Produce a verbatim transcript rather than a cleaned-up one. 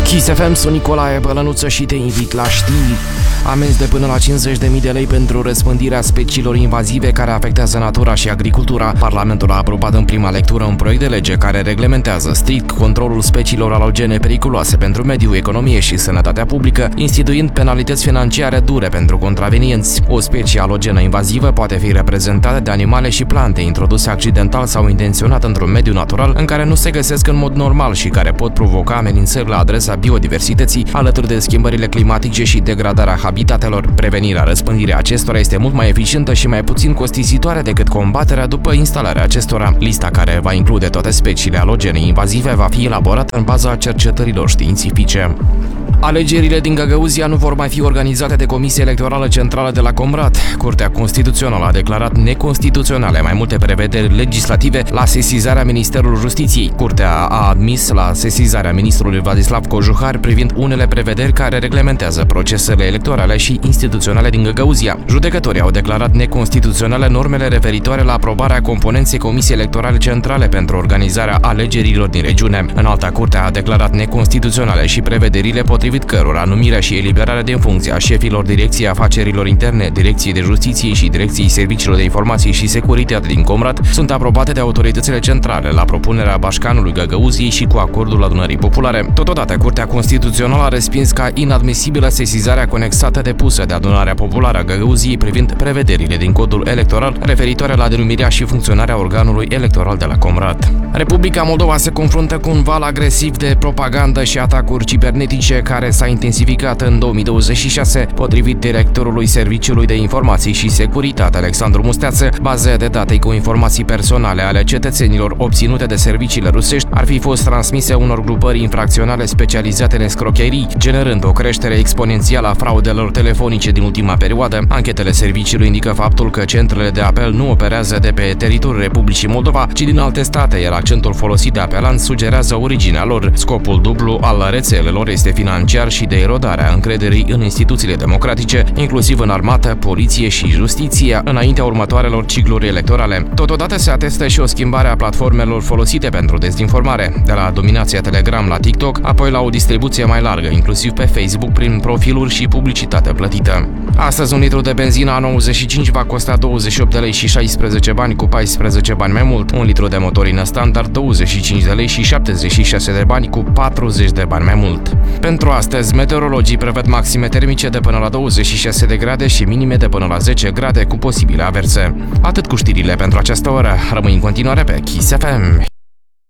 Kiss F M, sunt Nicolae Bălănuță și te invit la știri. Amenzi de până la cincizeci de mii de lei pentru răspândirea speciilor invazive care afectează natura și agricultura. Parlamentul a aprobat în prima lectură un proiect de lege care reglementează strict controlul speciilor alogene periculoase pentru mediu, economie și sănătatea publică, instituind penalități financiare dure pentru contravenienți. O specie alogenă invazivă poate fi reprezentată de animale și plante introduse accidental sau intenționat într-un mediu natural în care nu se găsesc în mod normal și care pot provoca amenințări la adresa biodiversității, alături de schimbările climatice și degradarea habitatelor. Prevenirea răspândirii acestora este mult mai eficientă și mai puțin costisitoare decât combaterea după instalarea acestora. Lista, care va include toate speciile alogene invazive, va fi elaborată în baza cercetărilor științifice. Alegerile din Găgăuzia nu vor mai fi organizate de Comisia Electorală Centrală de la Comrat. Curtea Constituțională a declarat neconstituționale mai multe prevederi legislative la sesizarea Ministerului Justiției. Curtea a admis la sesizarea ministrului Vladislav Cojuhar privind unele prevederi care reglementează procesele electorale și instituționale din Găgăuzia. Judecătorii au declarat neconstituționale normele referitoare la aprobarea componenței Comisiei Electorale Centrale pentru organizarea alegerilor din regiune. Înalta Curte a declarat neconstituționale și prevederile potrivit cărora numirea și eliberarea din funcție a șefilor Direcției Afacerilor Interne, Direcției de Justiție și Direcției Serviciilor de Informații și Securitate din Comrat sunt aprobate de autoritățile centrale la propunerea Bașcanului Găgăuziei și cu acordul Adunării Populare. Totodată, Curtea Constituțională a respins ca inadmisibilă sesizarea conexată depusă de Adunarea Populară a Găgăuziei privind prevederile din codul electoral referitoare la denumirea și funcționarea organului electoral de la Comrat. Republica Moldova se confruntă cu un val agresiv de propagandă și atacuri cibernetice care s-a intensificat în două mii douăzeci și șase, potrivit directorului Serviciului de Informații și Securitate Alexandru Musteață. Baze de date cu informații personale ale cetățenilor obținute de serviciile rusești ar fi fost transmise unor grupări infracționale specializate în escrocherii, generând o creștere exponențială a fraudelor telefonice din ultima perioadă. Anchetele serviciului indică faptul că centrele de apel nu operează de pe teritoriul Republicii Moldova, ci din alte state, iar accentul folosit de apelanți sugerează originea lor. Scopul dublu al rețelelor este financiar și de erodarea încrederii în instituțiile democratice, inclusiv în armată, poliție și justiție, înaintea următoarelor cicluri electorale. Totodată se atestă și o schimbare a platformelor folosite pentru dezinformare, de la dominația Telegram la TikTok, apoi la o distribuție mai largă, inclusiv pe Facebook, prin profiluri și publicitate plătită. Astăzi, un litru de benzină A nouăzeci și cinci va costa douăzeci și opt de lei și șaisprezece bani, cu paisprezece bani mai mult. Un litru de motorină standard douăzeci și cinci de lei și șaptezeci și șase de bani, cu patruzeci de bani mai mult. Pentru astăzi, meteorologii prevăd maxime termice de până la douăzeci și șase de grade și minime de până la zece grade, cu posibile averse. Atât cu știrile pentru această oră. Rămâi în continuare pe Kiss F M.